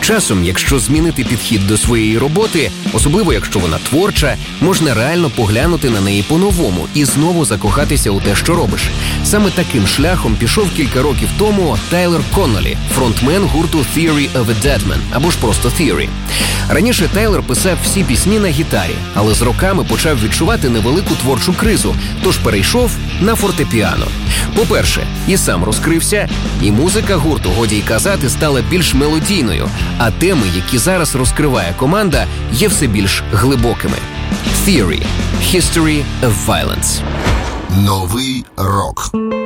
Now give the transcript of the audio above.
Часом, якщо змінити підхід до своєї роботи, особливо якщо вона творча, можна реально поглянути на неї по-новому і знову закохатися у те, що робиш. Саме таким шляхом пішов кілька років тому Тайлер Коннолі, фронтмен гурту Theory of a Deadman, або ж просто Theory. Раніше Тайлер писав всі пісні на гітарі, але з роками почав відчувати невелику творчу кризу, тож перейшов на фортепіано. По-перше, і сам розкрився, і музика гурту, годі й казати, стала більш мелодійною, а теми, які зараз розкриває команда, є все більш глибокими. Theory – History of Violence. Новий рок.